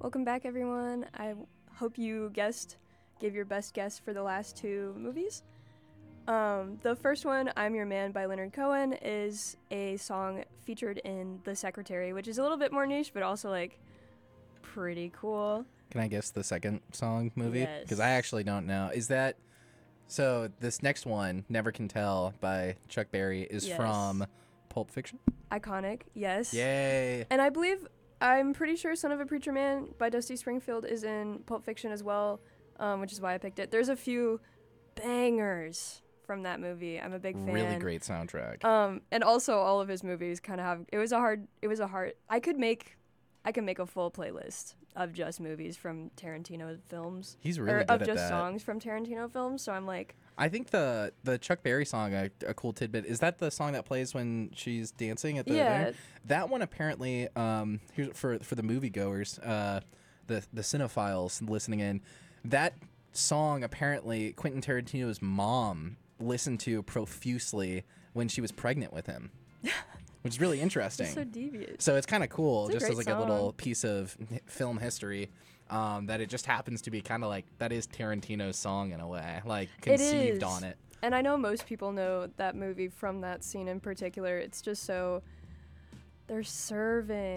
Welcome back, everyone. I hope you gave your best guess for the last two movies. The first one, I'm Your Man by Leonard Cohen, is a song featured in The Secretary, which is a little bit more niche, but also, like, pretty cool. Can I guess the second song movie? Yes. Because I actually don't know. Is that... So this next one, Never Can Tell by Chuck Berry, is Yes. from Pulp Fiction? Iconic, yes. Yay! And I'm pretty sure Son of a Preacher Man by Dusty Springfield is in Pulp Fiction as well, which is why I picked it. There's a few bangers from that movie. I'm a big fan. Really great soundtrack. And also all of his movies kind of have, it was a hard, I can make a full playlist of just movies from Tarantino films. He's really or good of at just that. songs from Tarantino films, so I'm like, I think the Chuck Berry song, a cool tidbit, is that the song that plays when she's dancing at the Yeah. dinner? That one apparently, here's for the moviegoers, the cinephiles listening in, that song apparently Quentin Tarantino's mom listened to profusely when she was pregnant with him, which is really interesting. it's so devious. So it's kind of cool, It's a just as great like a little song. piece of film history, that it just happens to be kind of like that is Tarantino's song in a way, like conceived is. on it. And I know most people know that movie from that scene in particular. It's just so, they're serving.